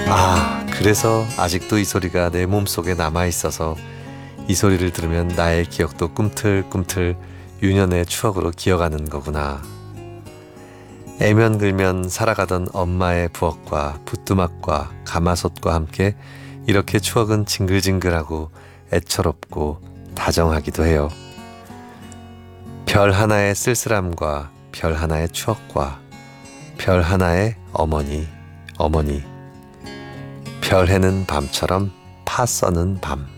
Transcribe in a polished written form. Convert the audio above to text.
그래서 아직도 이 소리가 내 몸속에 남아있어서 이 소리를 들으면 나의 기억도 꿈틀꿈틀 유년의 추억으로 기어가는 거구나. 애면글면 살아가던 엄마의 부엌과 부뚜막과 가마솥과 함께 이렇게 추억은 징글징글하고 애처롭고 다정하기도 해요. 별 하나의 쓸쓸함과 별 하나의 추억과 별 하나의 어머니 별 해는 밤처럼 파 써는 밤.